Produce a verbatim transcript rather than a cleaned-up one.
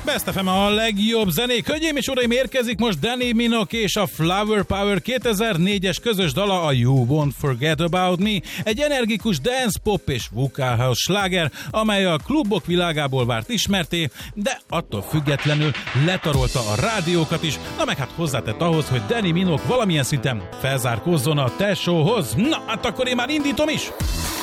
Best ef em a legjobb zenék. Hölgyeim és uraim, érkezik most Dannii Minogue és a Flower Power kétezer-négyes közös dala, a You Won't Forget About Me. Egy energikus dance, pop és vocal house sláger, amely a klubok világából várt ismerté, de attól függetlenül letarolta a rádiókat is, na meg hát hozzátett ahhoz, hogy Dannii Minogue valamilyen szinten felzárkózzon a te showhoz. Na, hát akkor én már indítom is!